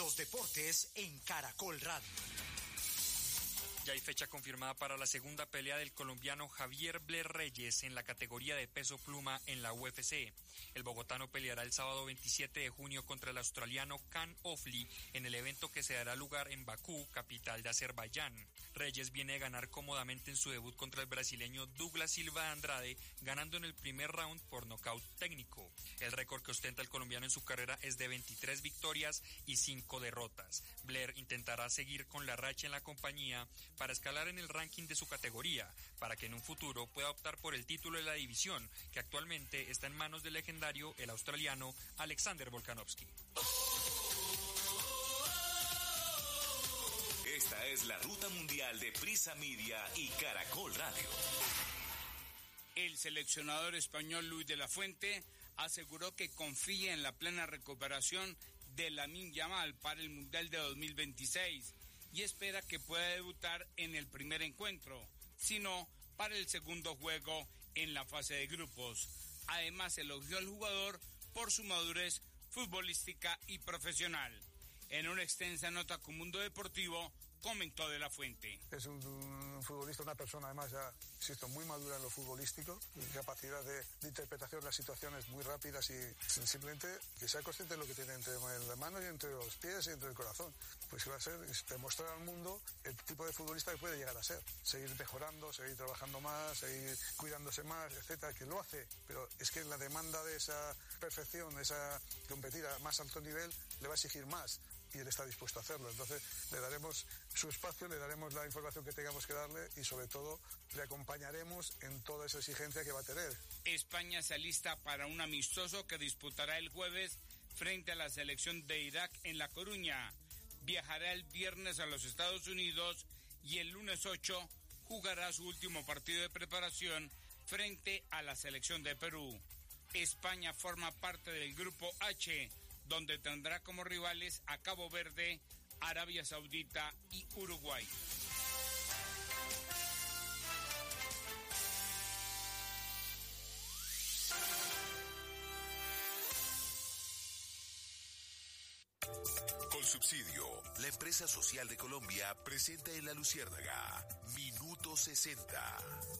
Los deportes en Caracol Radio. Ya hay fecha confirmada para la segunda pelea del colombiano Javier Blair Reyes en la categoría de peso pluma en la UFC. El bogotano peleará el sábado 27 de junio contra el australiano Can Ofli en el evento que se dará lugar en Bakú, capital de Azerbaiyán. Reyes viene a ganar cómodamente en su debut contra el brasileño Douglas Silva de Andrade, ganando en el primer round por nocaut técnico. El récord que ostenta el colombiano en su carrera es de 23 victorias y 5 derrotas. Blair intentará seguir con la racha en la compañía para escalar en el ranking de su categoría, para que en un futuro pueda optar por el título de la división, que actualmente está en manos del legendario, el australiano Alexander Volkanovski. Esta es la ruta mundial de Prisa Media y Caracol Radio. El seleccionador español Luis de la Fuente aseguró que confía en la plena recuperación de Lamine Yamal para el Mundial de 2026 y espera que pueda debutar en el primer encuentro, sino para el segundo juego en la fase de grupos. Además, elogió al jugador por su madurez futbolística y profesional. En una extensa nota con Mundo Deportivo, comentó de la Fuente. Es un futbolista, una persona además ya, insisto, muy madura en lo futbolístico, capacidad de interpretación de las situaciones muy rápidas y simplemente que sea consciente de lo que tiene entre las manos y entre los pies y entre el corazón. Pues va a ser demostrar al mundo el tipo de futbolista que puede llegar a ser. Seguir mejorando, seguir trabajando más, seguir cuidándose más, etcétera, que lo hace. Pero es que la demanda de esa perfección, de esa competir a más alto nivel, le va a exigir más. Y él está dispuesto a hacerlo. Entonces le daremos su espacio, le daremos la información que tengamos que darle y sobre todo le acompañaremos en toda esa exigencia que va a tener. España se alista para un amistoso que disputará el jueves frente a la selección de Irak en La Coruña. Viajará el viernes a los Estados Unidos y el lunes 8 jugará su último partido de preparación frente a la selección de Perú. España forma parte del grupo H, donde tendrá como rivales a Cabo Verde, Arabia Saudita y Uruguay. Colsubsidio, la empresa social de Colombia, presenta en La Luciérnaga Minuto 60.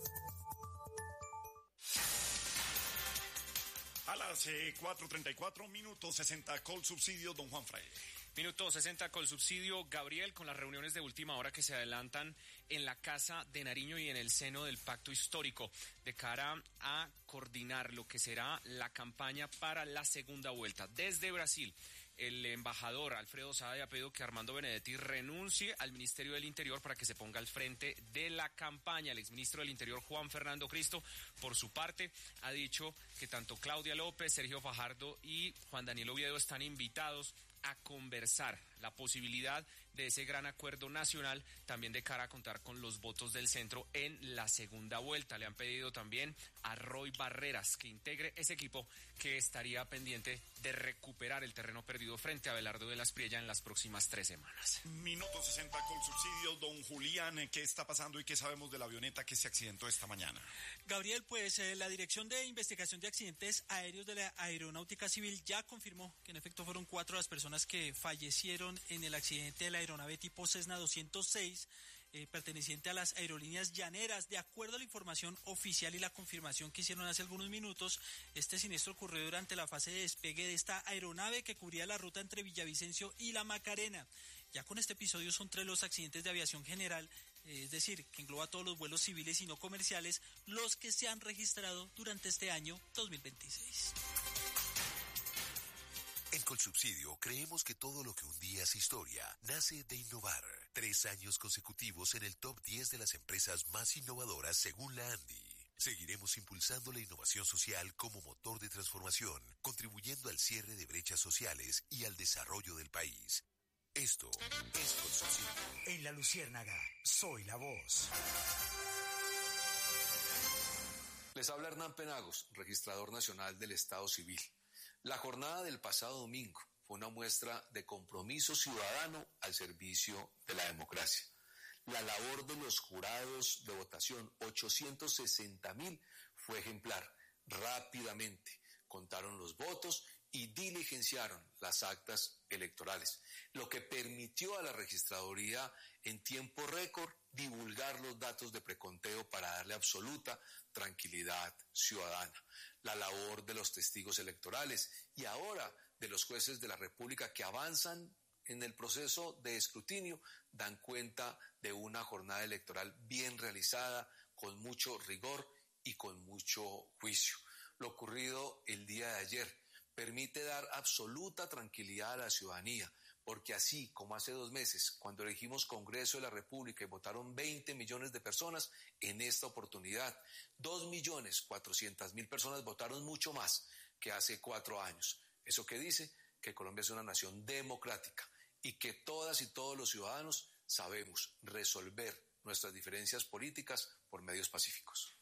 A las 4:34 minutos 60 Colsubsidio, don Juan Fray. Minuto 60 Colsubsidio, Gabriel, con las reuniones de última hora que se adelantan en la Casa de Nariño y en el seno del Pacto Histórico de cara a coordinar lo que será la campaña para la segunda vuelta. Desde Brasil, el embajador Alfredo Sada ha pedido que Armando Benedetti renuncie al Ministerio del Interior para que se ponga al frente de la campaña. El exministro del Interior, Juan Fernando Cristo, por su parte, ha dicho que tanto Claudia López, Sergio Fajardo y Juan Daniel Oviedo están invitados a conversar la posibilidad de ese gran acuerdo nacional, también de cara a contar con los votos del centro en la segunda vuelta. Le han pedido también a Roy Barreras que integre ese equipo que estaría pendiente de recuperar el terreno perdido frente a Abelardo de la Espriella en las próximas 3 semanas. Minuto 60 Colsubsidio, don Julián, ¿qué está pasando y qué sabemos de la avioneta que se accidentó esta mañana? Gabriel, pues la Dirección de Investigación de Accidentes Aéreos de la Aeronáutica Civil ya confirmó que en efecto fueron 4 las personas que fallecieron en el accidente de la aeronave tipo Cessna 206, perteneciente a las aerolíneas llaneras. De acuerdo a la información oficial y la confirmación que hicieron hace algunos minutos, este siniestro ocurrió durante la fase de despegue de esta aeronave que cubría la ruta entre Villavicencio y La Macarena. Ya con este episodio son 3 los accidentes de aviación general, es decir, que engloba todos los vuelos civiles y no comerciales, los que se han registrado durante este año 2026. En Colsubsidio creemos que todo lo que un día es historia nace de innovar. 3 años consecutivos en el top 10 de las empresas más innovadoras según la ANDI. Seguiremos impulsando la innovación social como motor de transformación, contribuyendo al cierre de brechas sociales y al desarrollo del país. Esto es Colsubsidio. En La Luciérnaga, soy la voz. Les habla Hernán Penagos, registrador nacional del Estado Civil. La jornada del pasado domingo fue una muestra de compromiso ciudadano al servicio de la democracia. La labor de los jurados de votación, 860,000, fue ejemplar. Rápidamente contaron los votos y diligenciaron las actas electorales, lo que permitió a la registraduría en tiempo récord divulgar los datos de preconteo para darle absoluta tranquilidad ciudadana. La labor de los testigos electorales y ahora de los jueces de la República que avanzan en el proceso de escrutinio dan cuenta de una jornada electoral bien realizada, con mucho rigor y con mucho juicio. Lo ocurrido el día de ayer permite dar absoluta tranquilidad a la ciudadanía, porque así como hace 2 meses, cuando elegimos Congreso de la República y votaron 20 millones de personas, en esta oportunidad 2.400.000 personas votaron mucho más que hace 4 años. ¿Eso qué dice? Que Colombia es una nación democrática y que todas y todos los ciudadanos sabemos resolver nuestras diferencias políticas por medios pacíficos.